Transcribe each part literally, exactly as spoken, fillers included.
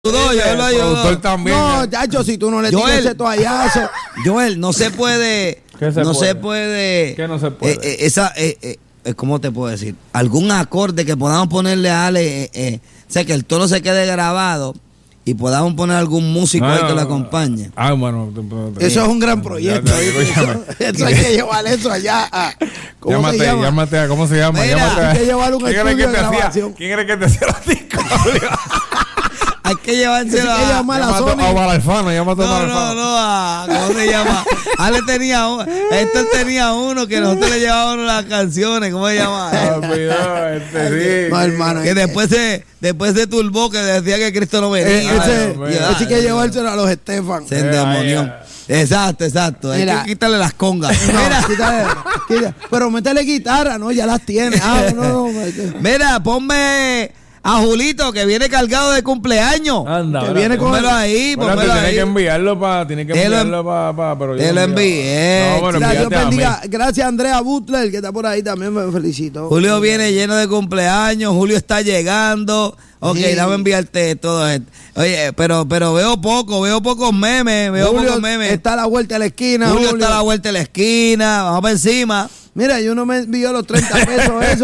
ayudó, yo lo ayudó. También, no, eh. chacho, si tú no le tiras Joel, ese toallazo. Joel, no se puede. ¿Qué se no puede? se puede. ¿Qué no se puede? Eh, eh, esa, eh, eh, ¿cómo te puedo decir? Algún acorde que podamos ponerle a Ale, eh, eh, o sea, que el tono se quede grabado y podamos poner algún músico No, ahí no, que lo no. acompañe. Ah, bueno. Eso es un gran proyecto. Ya, ya, ¿viste? ya, Eso, eso hay que llevar eso allá. A, ¿cómo Llámate, se llama? llámate a, ¿cómo se llama? Mira, Llámate a- hay que llevar un ¿Quién era estudio que de te hacía? grabación. ¿Quién era que te hacía los discos? Hay que llevárselo Hay que a. llamar a Llama a Sony. Omar Alfano, llama a No, Omar no, Alfano. no, a, ¿cómo se llama? Ale tenía uno, Héctor tenía uno que nosotros le llevábamos las canciones, ¿cómo se llama? Ah, cuidado, este, sí. No, hermano. Que después se, después se turbó, que decía que Cristo no venía. Eh, ese, Dios mío. ese hay que llevárselo a los Estefan. Se endemonió. Exacto, exacto. Hay Mira. que quitarle las congas. No, Mira, quítale, quítale. Pero métele guitarra, no, ya las tiene. Ah, no, no, no. mira, ponme a Julito que viene cargado de cumpleaños. Anda, Que ahora, viene con- Pónmelo ahí, Espérate, pónmelo tiene ahí. que enviarlo para, tiene que Te lo enviarlo para, pa, pero te yo lo envío. envié. No, bueno, Mira, Dios envíate a mí. bendiga. Gracias a Andrea Butler, que está por ahí también, me felicito. Julio viene lleno de cumpleaños, Julio está llegando. Ok, Sí. dame enviarte todo esto. Oye, pero, pero veo poco, veo pocos memes, veo Julio pocos memes. está a la vuelta de la esquina. Julio, Julio. está a la vuelta de la esquina, vamos para encima. Mira, yo no me envió los treinta pesos, eso.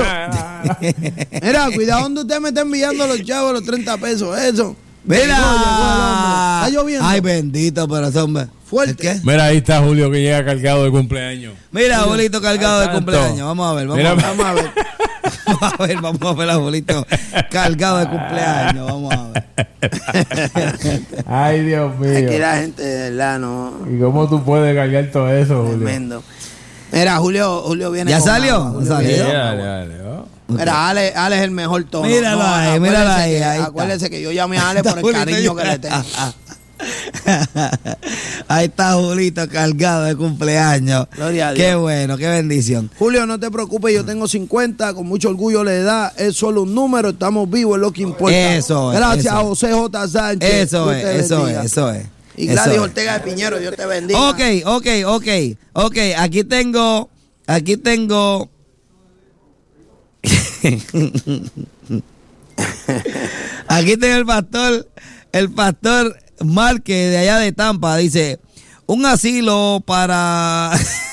Mira, cuidado donde usted me está enviando los chavos, los treinta pesos, eso. Mira. Llegó, llegó el hombre. Está lloviendo. Ay, bendito, pero ese hombre. Fuerte. ¿El qué? Mira, ahí está Julio que llega cargado de cumpleaños. Mira, Julito cargado de Tanto. cumpleaños. Vamos a ver, vamos Mira, a ver. Vamos a ver. Vamos a ver, vamos a ver a Julito cargado de cumpleaños. Vamos a ver. Ay, Dios Es que mío. la gente, de verdad, no. ¿Y cómo tú puedes cargar todo eso, Julio? Tremendo. Mira, Julio, Julio viene. ¿Ya con salió? agua, Julio ¿Salió? viene Sí, con dale, agua. dale, oh. Mira, Ale, Ale es el mejor tono. Míralo ahí, acuérdese míralo ahí, que- ahí está. Acuérdese que yo llamé a Ale por el Julito, cariño yo- que le tengo. Ahí está Julito cargado de cumpleaños. Gloria a Qué Dios. bueno, qué bendición. Julio, no te preocupes, yo tengo cincuenta, con mucho orgullo le da, es solo un número, estamos vivos, es lo que importa. Eso es, Gracias eso a es. José J. Sánchez. Eso Dios es, te eso bendiga. es, eso es. Y eso Gladys es. Ortega de Piñero, Dios te bendiga. Ok, ok, ok, ok. Aquí tengo, aquí tengo. Aquí tengo el pastor, el pastor Márquez de allá de Tampa. Dice, un asilo para...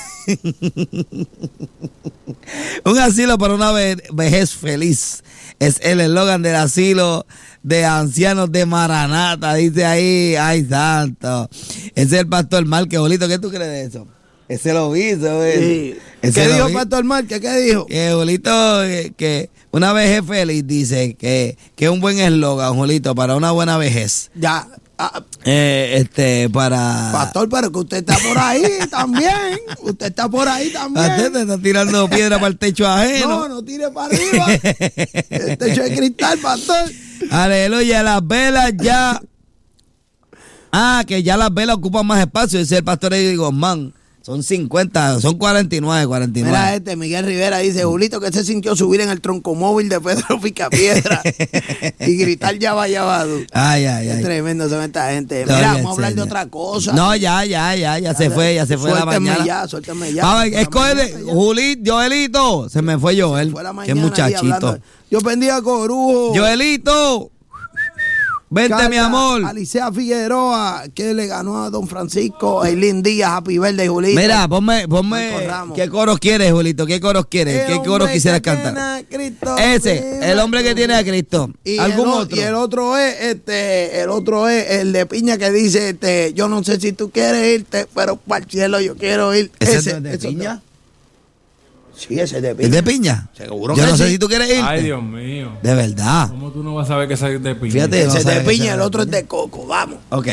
un asilo para una ve- vejez feliz. Es el eslogan del asilo de ancianos de Maranata. Dice ahí, ay santo. Ese es el pastor Márquez. Bolito, ¿qué tú crees de eso? Ese lo hizo, güey. Sí. Ese ¿Qué lo dijo vi- Pastor Márquez? ¿Qué dijo? Que Julito, eh, que una vejez feliz, dice que que es un buen eslogan, Julito, para una buena vejez. Ya, ah, Eh, este, para... Pastor, pero que usted está por ahí también. Usted está por ahí Usted también. te está tirando piedra para el techo No, ajeno. no tire para arriba. El techo de cristal, Pastor. Aleluya, las velas ya... Ah, que ya las velas ocupan más espacio, dice el pastor Eddie Guzmán. Son cincuenta, son cuarenta y nueve, cuarenta y nueve. Mira este, Miguel Rivera dice, Julito, que se sintió subir en el troncomóvil de Pedro Picapiedra y gritar ya va, ya va. du". Ay, ay, Qué ay. tremendo son esta gente. Gloria Mira, al vamos a hablar de Señor. otra cosa. No, ya, ya, ya, ya se fue, ya se fue la Suéltenme mañana. ya, suéltame ya. Vamos, Fue la escoge, mañana ya. Julito, Joelito. Se me fue Joel. Fue la Qué mañana ahí hablando. muchachito. Yo pendía Corujo. Joelito. Vente, Carta mi amor. Alicia Figueroa, que le ganó a Don Francisco, Eileen Díaz, Happy Birthday, Julito. Mira, ponme, ponme. Marco Ramos. ¿Qué coros quieres, Julito? ¿Qué coros quieres? El ¿Qué hombre coros quisieras que cantar? tiene a Cristo Ese, primero. el hombre que tiene a Cristo. Y ¿Algún el, o- otro? Y el otro es, este, el otro es el de Piña que dice, este, yo no sé si tú quieres irte, pero para el cielo yo quiero ir. ¿Ese Ese es de ese Piña? Sí, ese es de Piña. ¿Es de Piña? Seguro Yo que no sé sí. si tú quieres irte. Ay, Dios mío. De verdad. ¿Cómo tú no vas a saber que esa es de piña? Fíjate. Ese no es de sabe que Piña, sea el de otro es Piña. de Coco, vamos. Ok.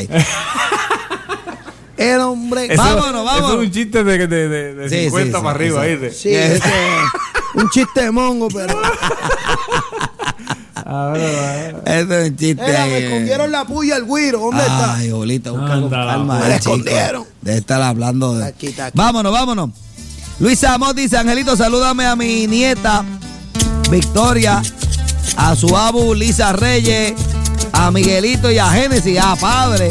El hombre. Eso- Vámonos, vámonos. Eso es un chiste de, de, de, de Sí, cincuenta sí, para sí, arriba, sí. ¿viste? Sí, ese, un chiste mongo, pero. Ahora, Eso es un chiste. Mira, me ahí. escondieron la puya al güiro. ¿Dónde está? Ay, Julito, busca con Anda, calma. me la eh, chico. escondieron. De estar hablando de. Aquí está, aquí. Vámonos, vámonos. Luisa Amós dice, Angelito, salúdame a mi nieta Victoria, a su abu Lisa Reyes, a Miguelito y a Génesis, a padre.